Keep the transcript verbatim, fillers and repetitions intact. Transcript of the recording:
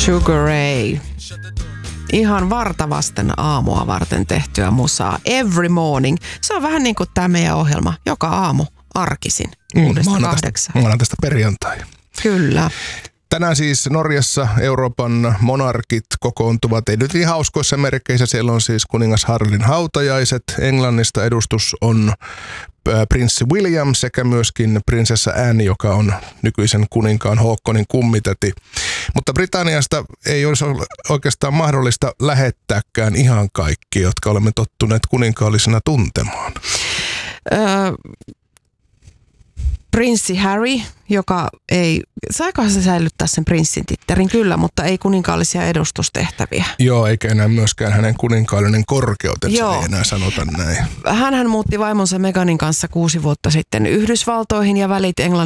Sugar Ray. Ihan vartavasten aamua varten tehtyä musaa. Every morning. Se on vähän niin kuin tämä meidän ohjelma. Joka aamu arkisin. Kuudesta mm, kahdeksaan. Maanantaista perjantai. Kyllä. Tänään siis Norjassa Euroopan monarkit kokoontuvat. Ei nyt niin hauskoissa merkeissä. Siellä on siis kuningas Haraldin hautajaiset. Englannista edustus on prinssi William sekä myöskin prinsessa Anne, joka on nykyisen kuninkaan Haakonin kummitäti. Mutta Britanniasta ei olisi oikeastaan mahdollista lähettääkään ihan kaikki, jotka olemme tottuneet kuninkaallisena tuntemaan. Öö, prinssi Harry, joka ei, saikohan se säilyttää sen prinssin titterin kyllä, mutta ei kuninkaallisia edustustehtäviä. Joo, eikä enää myöskään hänen kuninkaallinen korkeutensa, Joo. ei enää sanota näin. Hänhän muutti vaimonsa Meghanin kanssa kuusi vuotta sitten Yhdysvaltoihin ja välit Englannin